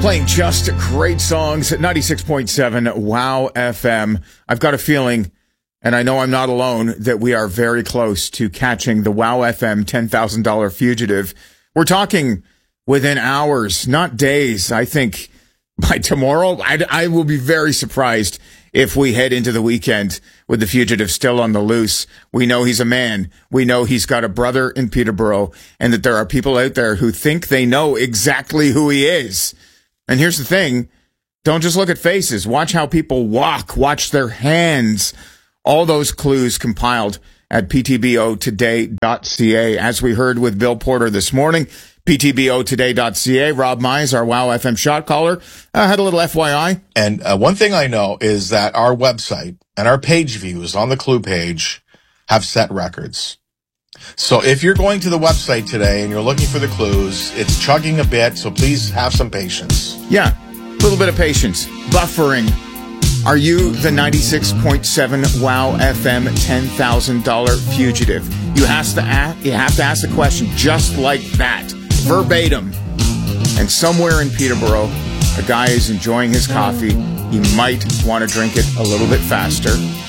Playing just great songs at 96.7 Wow FM. I've got a feeling, and I know I'm not alone, that we are very close to catching the Wow FM $10,000 fugitive. We're talking within hours, not days. I think by tomorrow, I will be very surprised if we head into the weekend with the fugitive still on the loose. We know he's a man. We know he's got a brother in Peterborough, and that there are people out there who think they know exactly who he is. And here's the thing, don't just look at faces. Watch how people walk. Watch their hands. All those clues compiled at ptbotoday.ca. As we heard with Bill Porter this morning, ptbotoday.ca. Rob Mize, our Wow FM shot caller, had a little FYI. And one thing I know is that our website and our page views on the clue page have set records. So if you're going to the website today and you're looking for the clues, it's chugging a bit, so please have some patience. Yeah, a little bit of patience. Buffering. Are you the 96.7 Wow FM $10,000 fugitive? You have to ask the question just like that, verbatim. And somewhere in Peterborough, a guy is enjoying his coffee. He might want to drink it a little bit faster.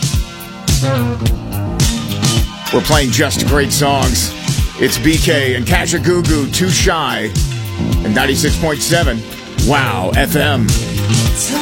We're playing just great songs. It's BK and Kajagoogoo, Too Shy, and 96.7 Wow FM.